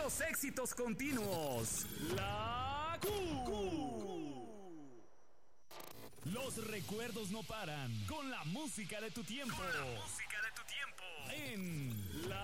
Los éxitos continuos. La Q. Los recuerdos no paran con la música de tu tiempo. En